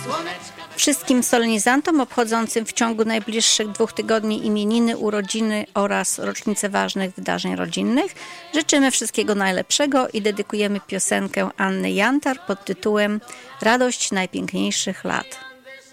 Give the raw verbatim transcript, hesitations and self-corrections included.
Wszystkim solenizantom obchodzącym w ciągu najbliższych dwóch tygodni imieniny, urodziny oraz rocznice ważnych wydarzeń rodzinnych życzymy wszystkiego najlepszego i dedykujemy piosenkę Anny Jantar pod tytułem Radość najpiękniejszych lat.